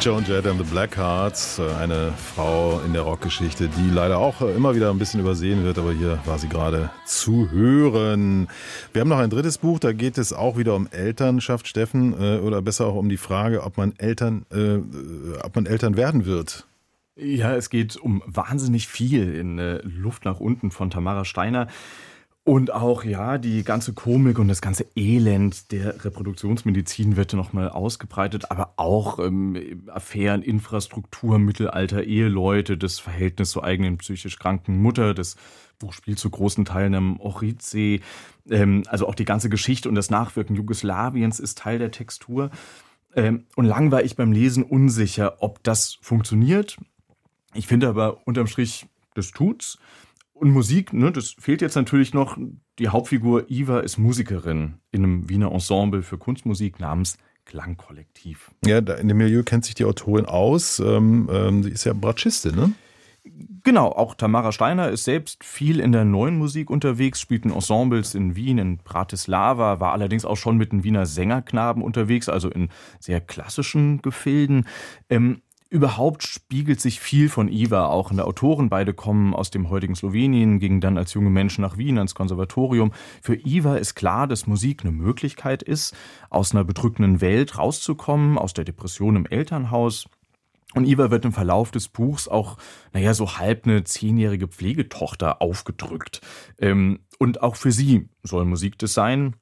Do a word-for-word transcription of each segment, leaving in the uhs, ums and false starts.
Joan Jett and the Blackhearts, eine Frau in der Rockgeschichte, die leider auch immer wieder ein bisschen übersehen wird, aber hier war sie gerade zu hören. Wir haben noch ein drittes Buch, da geht es auch wieder um Elternschaft, Steffen, oder besser auch um die Frage, ob man Eltern, äh, ob man Eltern werden wird. Ja, es geht um wahnsinnig viel in äh, Luft nach unten von Tamara Steiner. Und auch, ja, die ganze Komik und das ganze Elend der Reproduktionsmedizin wird nochmal ausgebreitet, aber auch ähm, Affären, Infrastruktur, Mittelalter, Eheleute, das Verhältnis zur eigenen psychisch kranken Mutter, das Buch spielt zu großen Teilen am Ohridsee, ähm, also auch die ganze Geschichte und das Nachwirken Jugoslawiens ist Teil der Textur. Ähm, und lang war ich beim Lesen unsicher, ob das funktioniert. Ich finde aber unterm Strich, das tut's. Und Musik, ne, das fehlt jetzt natürlich noch. Die Hauptfigur Iva ist Musikerin in einem Wiener Ensemble für Kunstmusik namens Klangkollektiv. Ja, in dem Milieu kennt sich die Autorin aus. Ähm, ähm, sie ist ja Bratschistin, ne? Genau, auch Tamara Steiner ist selbst viel in der neuen Musik unterwegs, spielt in Ensembles in Wien, in Bratislava, war allerdings auch schon mit den Wiener Sängerknaben unterwegs, also in sehr klassischen Gefilden. Ähm, Überhaupt spiegelt sich viel von Iva auch in der Autoren. Beide kommen aus dem heutigen Slowenien, gingen dann als junge Menschen nach Wien ans Konservatorium. Für Iva ist klar, dass Musik eine Möglichkeit ist, aus einer bedrückenden Welt rauszukommen, aus der Depression im Elternhaus. Und Iva wird im Verlauf des Buchs auch, naja, so halb eine zehnjährige Pflegetochter aufgedrückt. Und auch für sie soll Musik das sein.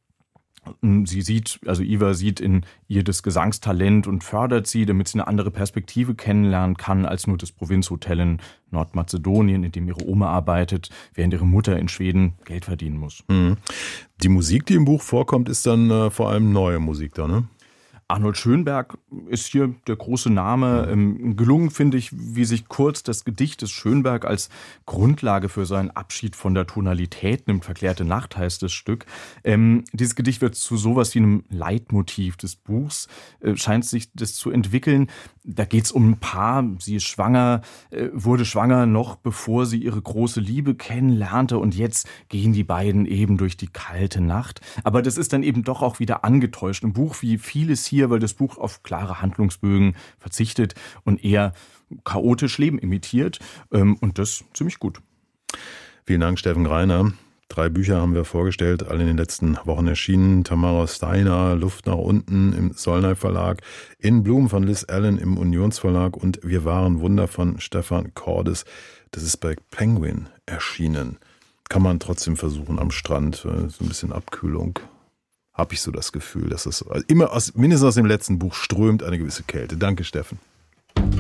Sie sieht, also Iva sieht in ihr das Gesangstalent und fördert sie, damit sie eine andere Perspektive kennenlernen kann als nur das Provinzhotel in Nordmazedonien, in dem ihre Oma arbeitet, während ihre Mutter in Schweden Geld verdienen muss. Die Musik, die im Buch vorkommt, ist dann äh, vor allem neue Musik da, ne? Arnold Schönberg ist hier der große Name. Ähm, gelungen finde ich, wie sich Kurz das Gedicht des Schönberg als Grundlage für seinen Abschied von der Tonalität nimmt. Verklärte Nacht heißt das Stück. Ähm, dieses Gedicht wird zu sowas wie einem Leitmotiv des Buchs, äh, scheint sich das zu entwickeln. Da geht es um ein Paar, sie ist schwanger, äh, wurde schwanger noch bevor sie ihre große Liebe kennenlernte und jetzt gehen die beiden eben durch die kalte Nacht. Aber das ist dann eben doch auch wieder angetäuscht. Im Buch wie vieles hier, weil das Buch auf klare Handlungsbögen verzichtet und eher chaotisch Leben imitiert. Und das ziemlich gut. Vielen Dank, Steffen Greiner. Drei Bücher haben wir vorgestellt, alle in den letzten Wochen erschienen. Tamara Steiner, Luft nach unten im Sollnay Verlag, In Bloom von Liz Allen im Unionsverlag und Wir waren Wunder von Stefan Cordes. Das ist bei Penguin erschienen. Kann man trotzdem versuchen am Strand, so ein bisschen Abkühlung. Habe ich so das Gefühl, dass es immer aus, mindestens aus dem letzten Buch strömt eine gewisse Kälte. Danke, Steffen.